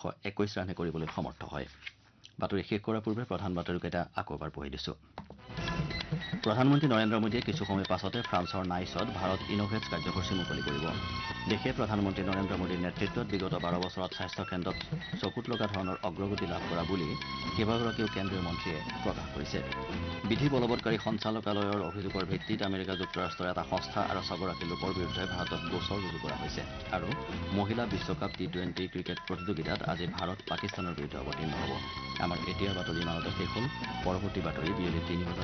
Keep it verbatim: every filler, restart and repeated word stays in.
একৈশ ৰানহে কৰিবলৈ সমৰ্থ হয়। বাতৰি শেষ কৰাৰ পূৰ্বে প্ৰধান বাতৰিকেইটা আকৌ এবাৰ পঢ়ি দিছো। প্ৰধানমন্ত্ৰী নৰেন্দ্ৰ মোদীয়ে কিছু সময় পাছতে ফ্ৰান্সৰ নাইছত ভাৰত ইনোভেটছ কাৰ্যসূচী মুকলি কৰিব। দেশে প্ৰধানমন্ত্ৰী নৰেন্দ্ৰ মোদীৰ নেতৃত্বত বিগত বাৰ বছৰত স্বাস্থ্য খণ্ডত চকুত লগা ধৰণৰ অগ্ৰগতি লাভ কৰা বুলি কেইবাগৰাকীও কেন্দ্ৰীয় মন্ত্ৰীয়ে প্ৰকাশ কৰিছে। বিধি বলবৎকাৰী সঞ্চালকালয়ৰ অভিযোগৰ ভিত্তিত আমেৰিকা যুক্তৰাষ্ট্ৰৰ এটা সংস্থা আৰু ছগৰাকী লোকৰ বিৰুদ্ধে ভাৰতত গোচৰ ৰুজু কৰা হৈছে। আৰু মহিলা বিশ্বকাপ টি টুৱেণ্টি ক্ৰিকেট প্ৰতিযোগিতাত আজি ভাৰত পাকিস্তানৰ বিৰুদ্ধে অৱতীৰ্ণ হ'ব। আমাৰ এতিয়াৰ বাতৰি ইমানতে শেষ হ'ল। পৰৱৰ্তী বাতৰি বিয়লি তিনি বজাত